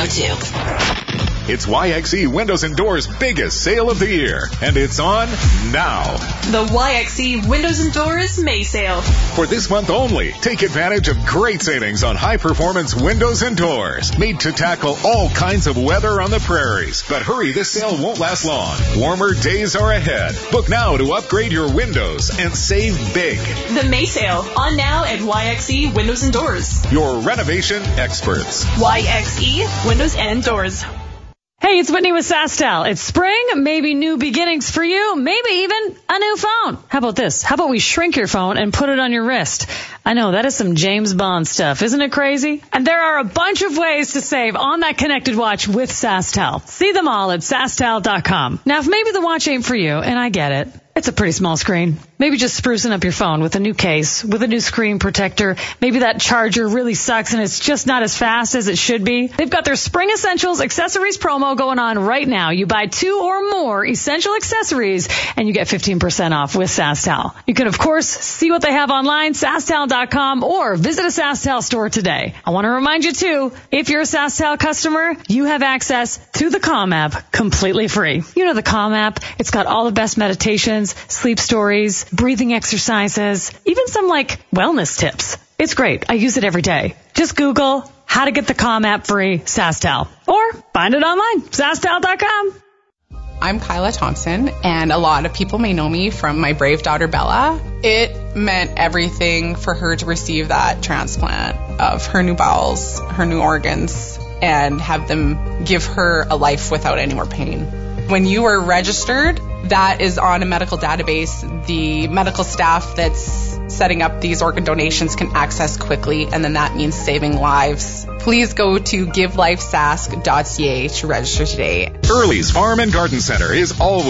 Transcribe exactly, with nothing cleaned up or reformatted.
oh two. It's Y X E Windows and Doors' biggest sale of the year, and it's on now. The Y X E Windows and Doors May Sale. For this month only, take advantage of great savings on high-performance windows and doors, made to tackle all kinds of weather on the prairies. But hurry, this sale won't last long. Warmer days are ahead. Book now to upgrade your windows and save big. The May Sale, on now at Y X E Windows and Doors. Your renovation experts. Y X E Windows and Doors. Hey, it's Whitney with SaskTel. It's spring, maybe new beginnings for you, maybe even a new phone. How about this? How about we shrink your phone and put it on your wrist? I know, that is some James Bond stuff. Isn't it crazy? And there are a bunch of ways to save on that connected watch with SaskTel. See them all at SaskTel dot com. Now, if maybe the watch ain't for you, and I get it, it's a pretty small screen. Maybe just sprucing up your phone with a new case, with a new screen protector. Maybe that charger really sucks and it's just not as fast as it should be. They've got their Spring Essentials Accessories promo going on right now. You buy two or more essential accessories and you get fifteen percent off with SaskTel. You can, of course, see what they have online, SaskTel dot com, or visit a SaskTel store today. I want to remind you, too, if you're a SaskTel customer, you have access to the Calm app completely free. You know the Calm app. It's got all the best meditations, sleep stories, breathing exercises, even some like wellness tips. It's great. I use it every day. Just Google how to get the Calm app free, SaskTel, or find it online, SaskTel dot com. I'm Kyla Thompson, and a lot of people may know me from my brave daughter Bella. It meant everything for her to receive that transplant of her new bowels, her new organs, and have them give her a life without any more pain. When you are registered, that is on a medical database. The medical staff that's setting up these organ donations can access quickly, and then that means saving lives. Please go to give life sask dot c a to register today. Early's Farm and Garden Center is always